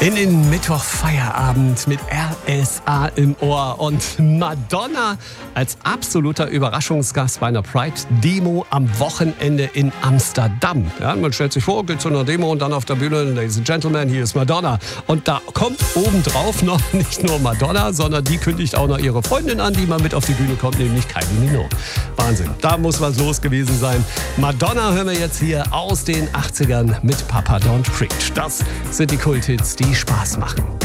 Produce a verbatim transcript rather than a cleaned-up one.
In den Mittwochfeierabend mit R S A im Ohr und Madonna als absoluter Überraschungsgast bei einer Pride-Demo am Wochenende in Amsterdam. Ja, man stellt sich vor, geht zu einer Demo und dann auf der Bühne, Ladies and Gentlemen, hier ist Madonna. Und da kommt obendrauf noch nicht nur Madonna, sondern die kündigt auch noch ihre Freundin an, die mal mit auf die Bühne kommt, nämlich Kylie Minogue. Wahnsinn, da muss was los gewesen sein. Madonna hören wir jetzt hier aus den achtzigern mit Papa Don't Preach. Das sind die Kulthits, die Spaß machen.